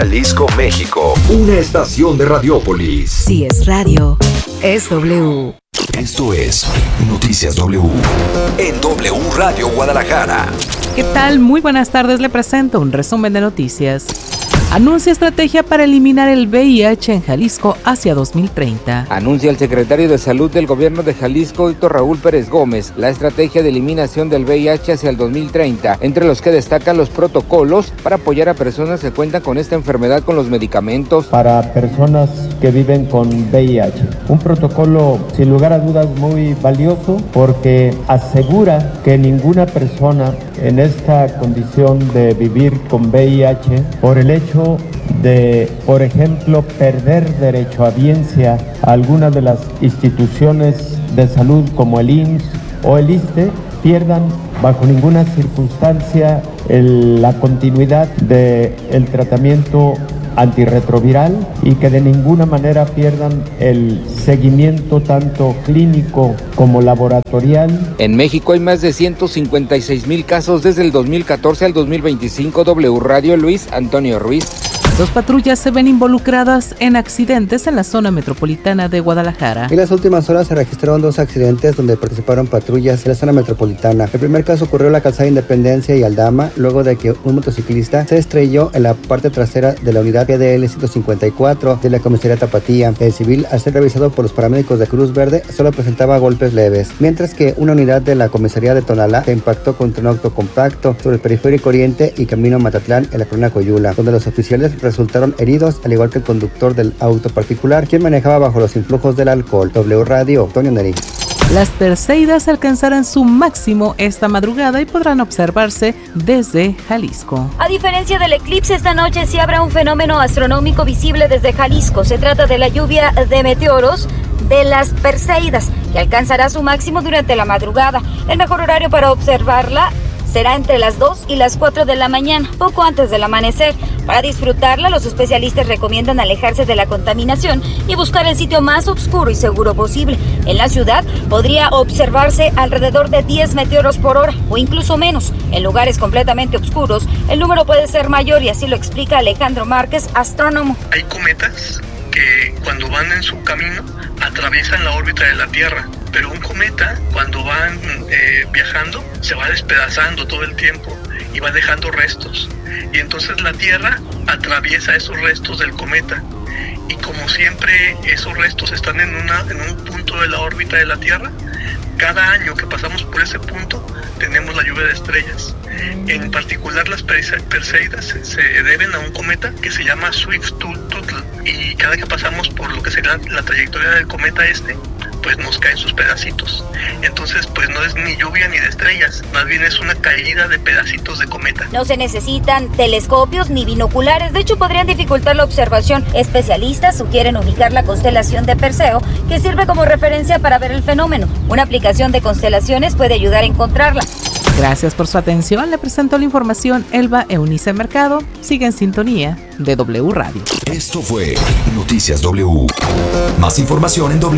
Jalisco, México. Una estación de Radiópolis. Si es radio, es W. Esto es Noticias W. En W Radio Guadalajara. ¿Qué tal? Muy buenas tardes. Le presento un resumen de noticias. Anuncia estrategia para eliminar el VIH en Jalisco hacia 2030. Anuncia el secretario de Salud del Gobierno de Jalisco, Héctor Raúl Pérez Gómez, la estrategia de eliminación del VIH hacia el 2030, entre los que destacan los protocolos para apoyar a personas que cuentan con esta enfermedad con los medicamentos. Para personas que viven con VIH. Un protocolo, sin lugar a dudas, muy valioso porque asegura que ninguna persona en esta condición de vivir con VIH, por el hecho de, por ejemplo, perder derechohabiencia a alguna de las instituciones de salud como el IMSS o el ISSSTE, pierdan bajo ninguna circunstancia la continuidad del tratamiento antirretroviral y que de ninguna manera pierdan el seguimiento tanto clínico como laboratorial. En México hay más de 156,000 casos desde el 2014 al 2025. W Radio, Luis Antonio Ruiz. 2 patrullas se ven involucradas en accidentes en la zona metropolitana de Guadalajara. En las últimas horas se registraron 2 accidentes donde participaron patrullas en la zona metropolitana. El primer caso ocurrió en la calzada Independencia y Aldama, luego de que un motociclista se estrelló en la parte trasera de la unidad GDL 154 de la comisaría Tapatía. El civil, al ser revisado por los paramédicos de Cruz Verde, solo presentaba golpes leves, mientras que una unidad de la comisaría de Tonalá se impactó contra un auto compacto sobre el periférico Oriente y camino Matatlán en la colonia Coyula, donde los oficiales resultaron heridos, al igual que el conductor del auto particular, quien manejaba bajo los influjos del alcohol. W Radio, Antonio Neri. Las Perseidas alcanzarán su máximo esta madrugada y podrán observarse desde Jalisco. A diferencia del eclipse, esta noche sí habrá un fenómeno astronómico visible desde Jalisco. Se trata de la lluvia de meteoros de las Perseidas, que alcanzará su máximo durante la madrugada. El mejor horario para observarla será entre las 2 y las 4 de la mañana, poco antes del amanecer. Para disfrutarla, los especialistas recomiendan alejarse de la contaminación y buscar el sitio más oscuro y seguro posible. En la ciudad podría observarse alrededor de 10 meteoros por hora o incluso menos. En lugares completamente oscuros, el número puede ser mayor y así lo explica Alejandro Márquez, astrónomo. Hay cometas que cuando van en su camino atraviesan la órbita de la Tierra, pero un cometa cuando van viajando se va despedazando todo el tiempo y va dejando restos, y entonces la Tierra atraviesa esos restos del cometa, y como siempre esos restos están en un punto de la órbita de la Tierra, cada año que pasamos por ese punto tenemos la lluvia de estrellas. En particular las Perseidas se deben a un cometa que se llama Swift-Tuttle, y cada que pasamos por lo que sería la trayectoria del cometa pues nos caen sus pedacitos. Entonces pues no es ni lluvia ni de estrellas, más bien es una caída de pedacitos de cometa. No se necesitan telescopios ni binoculares, de hecho podrían dificultar la observación. Especialistas sugieren ubicar la constelación de Perseo, que sirve como referencia para ver el fenómeno. Una aplicación de constelaciones puede ayudar a encontrarla. Gracias por su atención. Le presento la información Elba Eunice Mercado. Sigue en sintonía de W Radio. Esto fue Noticias W. Más información en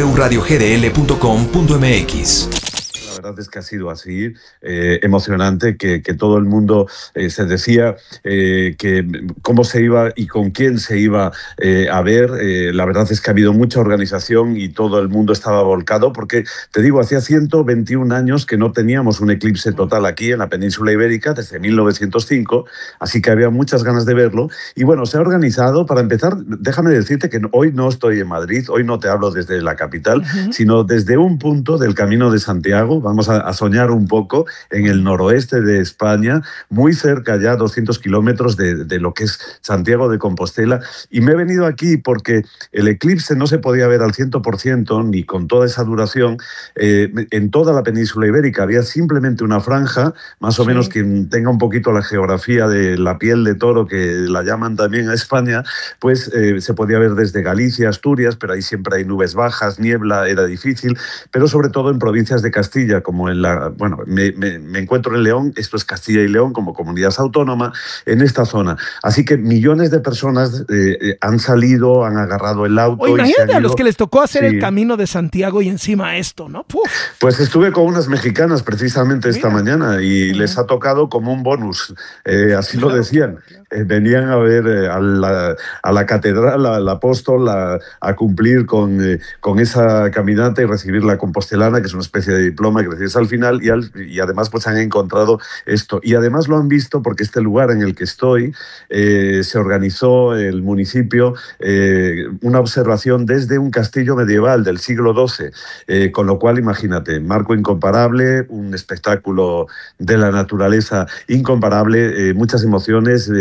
wradiogdl.com.mx. La verdad es que ha sido así, emocionante, que todo el mundo se decía que cómo se iba y con quién se iba a ver. La verdad es que ha habido mucha organización y todo el mundo estaba volcado, porque, te digo, hacía 121 años que no teníamos un eclipse total aquí en la península ibérica, desde 1905, así que había muchas ganas de verlo. Y bueno, se ha organizado. Para empezar, déjame decirte que hoy no estoy en Madrid, hoy no te hablo desde la capital, sino desde un punto del Camino de Santiago. Vamos a soñar un poco en el noroeste de España, muy cerca ya, 200 kilómetros de lo que es Santiago de Compostela. Y me he venido aquí porque el eclipse no se podía ver al 100% ni con toda esa duración en toda la península ibérica. Había simplemente una franja, más o menos quien tenga un poquito la geografía de la piel de toro, que la llaman también a España, pues se podía ver desde Galicia, Asturias, pero ahí siempre hay nubes bajas, niebla, era difícil, pero sobre todo en provincias de Castilla, como en me encuentro en León, esto es Castilla y León como comunidad autónoma, en esta zona. Así que millones de personas han salido, han agarrado el auto. Imagínate a los que les tocó hacer el Camino de Santiago y encima esto, ¿no? Puf. Pues estuve con unas mexicanas precisamente esta mañana y les ha tocado como un bonus, así lo decían. venían a ver a la catedral, al apóstol, a cumplir con esa caminata y recibir la compostelana, que es una especie de diploma que recibes al final, y además pues han encontrado esto. Y además lo han visto porque este lugar en el que estoy se organizó el municipio una observación desde un castillo medieval del siglo XII, con lo cual imagínate, marco incomparable, un espectáculo de la naturaleza incomparable, muchas emociones,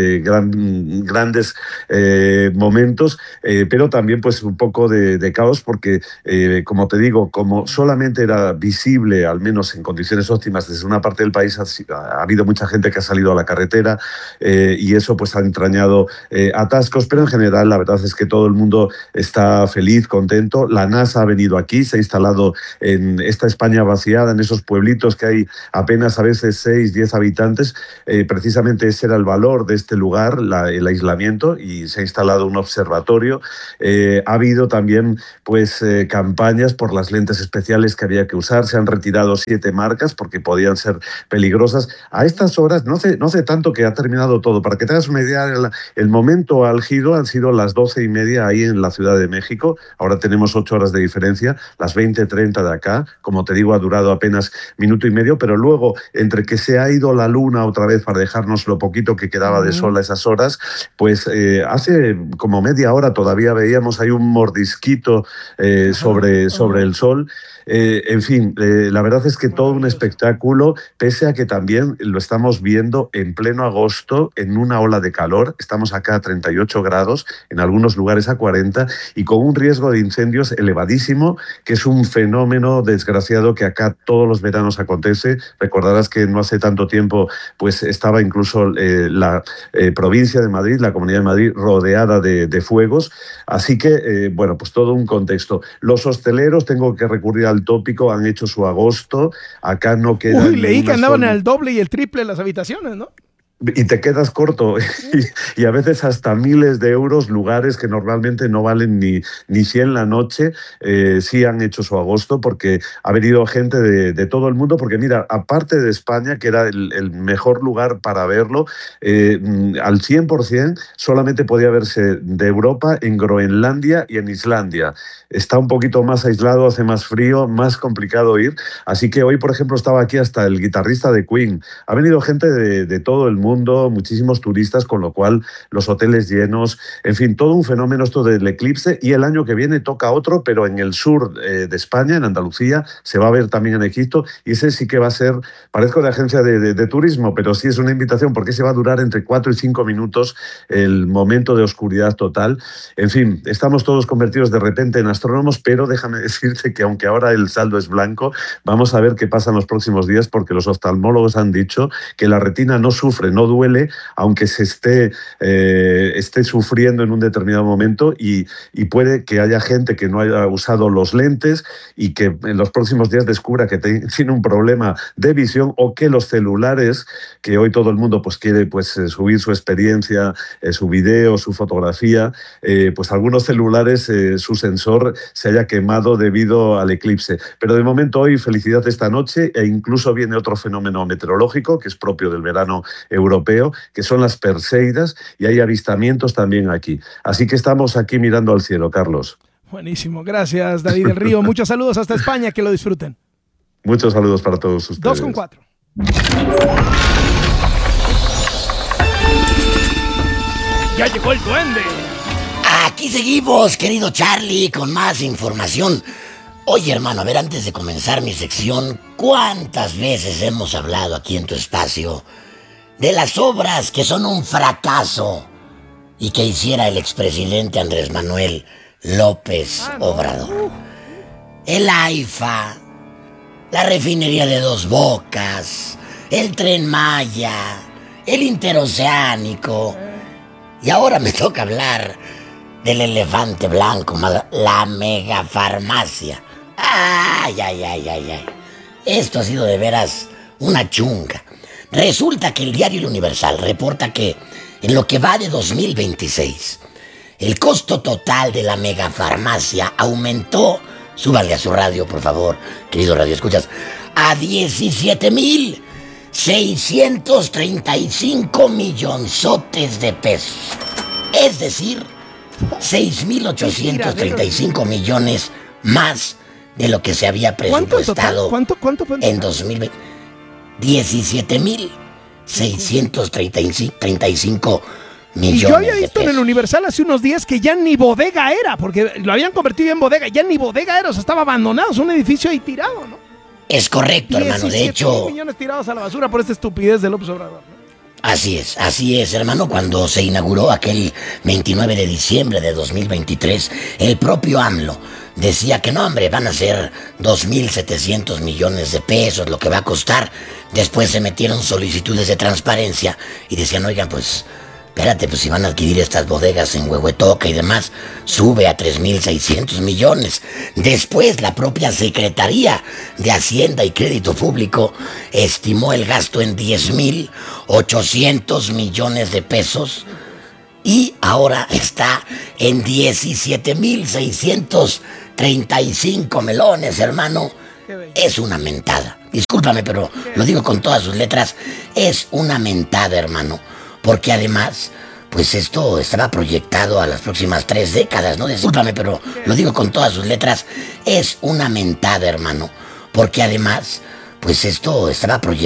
grandes momentos, pero también pues un poco de caos porque, como te digo, como solamente era visible, al menos en condiciones óptimas, desde una parte del país, ha habido mucha gente que ha salido a la carretera y eso pues ha entrañado atascos, pero en general la verdad es que todo el mundo está feliz, contento. La NASA ha venido aquí, se ha instalado en esta España vaciada, en esos pueblitos que hay apenas a veces 6, 10 habitantes. Precisamente ese era el valor de este lugar, el aislamiento, y se ha instalado un observatorio. Ha habido también pues campañas por las lentes especiales que había que usar. Se han retirado 7 marcas porque podían ser peligrosas. A estas horas, no hace tanto que ha terminado todo. Para que te hagas una idea, el momento álgido han sido las 12:30 ahí en la Ciudad de México. Ahora tenemos 8 horas de diferencia, las 20:30 de acá. Como te digo, ha durado apenas minuto y medio, pero luego, entre que se ha ido la luna otra vez para dejarnos lo poquito que quedaba de sol a esas horas, pues hace como media hora todavía veíamos ahí un mordisquito sobre el sol. En fin, la verdad es que todo un espectáculo, pese a que también lo estamos viendo en pleno agosto, en una ola de calor. Estamos acá a 38 grados, en algunos lugares a 40, y con un riesgo de incendios elevadísimo, que es un fenómeno desgraciado que acá todos los veranos acontece. Recordarás que no hace tanto tiempo pues estaba incluso la provincia de Madrid, la Comunidad de Madrid, rodeada de fuegos. Así que, bueno, pues todo un contexto. Los hosteleros, tengo que recurrir al tópico, han hecho su agosto. Acá no queda... Uy, leí que andaban al doble y el triple las habitaciones, ¿no? Y te quedas corto, y a veces hasta miles de euros, lugares que normalmente no valen ni 100 la noche, sí han hecho su agosto, porque ha venido gente de todo el mundo, porque mira, aparte de España, que era el mejor lugar para verlo, al 100% solamente podía verse de Europa en Groenlandia y en Islandia. Está un poquito más aislado, hace más frío, más complicado ir, así que hoy, por ejemplo, estaba aquí hasta el guitarrista de Queen. Ha venido gente de todo el mundo, muchísimos turistas, con lo cual los hoteles llenos, en fin, todo un fenómeno esto del eclipse. Y el año que viene toca otro, pero en el sur de España, en Andalucía, se va a ver también en Egipto, y ese sí que va a ser, parezco de agencia de turismo, pero sí es una invitación, porque se va a durar entre 4 y 5 minutos el momento de oscuridad total. En fin, estamos todos convertidos de repente en astrónomos, pero déjame decirte que aunque ahora el saldo es blanco, vamos a ver qué pasa en los próximos días, porque los oftalmólogos han dicho que la retina no sufre, no duele, aunque se esté sufriendo en un determinado momento, y puede que haya gente que no haya usado los lentes y que en los próximos días descubra que tiene un problema de visión, o que los celulares, que hoy todo el mundo pues quiere subir su experiencia, su video, su fotografía, pues algunos celulares, su sensor se haya quemado debido al eclipse. Pero de momento hoy felicidad esta noche, e incluso viene otro fenómeno meteorológico que es propio del verano europeo, que son las Perseidas, y hay avistamientos también aquí. Así que estamos aquí mirando al cielo, Carlos. Buenísimo, gracias David del Río. Muchos saludos hasta España, que lo disfruten. Muchos saludos para todos ustedes. 2:04. Ya llegó el duende. Aquí seguimos, querido Charlie, con más información. Oye, hermano, a ver, antes de comenzar mi sección, ¿cuántas veces hemos hablado aquí en tu espacio de las obras que son un fracaso y que hiciera el expresidente Andrés Manuel López Obrador? El AIFA, la refinería de Dos Bocas, el Tren Maya, el Interoceánico, y ahora me toca hablar del elefante blanco, la megafarmacia. Ay. Esto ha sido de veras una chunga. Resulta que el diario El Universal reporta que en lo que va de 2026, el costo total de la megafarmacia aumentó, súbale a su radio, por favor, querido radioescuchas, a 17,000 635 millonzotes de pesos. Es decir, 6,835 millones más de lo que se había presupuestado. ¿Cuánto en 2020? 17,635 millones. Y yo había visto de en el Universal hace unos días que ya ni bodega era, porque lo habían convertido en bodega, ya ni bodega era, o sea, estaba abandonado, es un edificio ahí tirado, ¿no? Es correcto, hermano, de hecho... millones tirados a la basura por esta estupidez de López Obrador, ¿no? Así es, hermano. Cuando se inauguró aquel 29 de diciembre de 2023, el propio AMLO decía que no, hombre, van a ser 2,700 millones de pesos lo que va a costar. Después se metieron solicitudes de transparencia y decían, oigan, pues, espérate, pues si van a adquirir estas bodegas en Huehuetoca y demás, sube a 3,600 millones. Después la propia Secretaría de Hacienda y Crédito Público estimó el gasto en 10,800 millones de pesos y ahora está en 17,635 melones, hermano. Es una mentada. Discúlpame, pero lo digo con todas sus letras. Es una mentada, hermano. Porque además, pues esto estaba proyectado a las próximas 3 décadas, ¿no? Discúlpame, pero lo digo con todas sus letras. Es una mentada, hermano. Porque además, pues esto estaba proyectado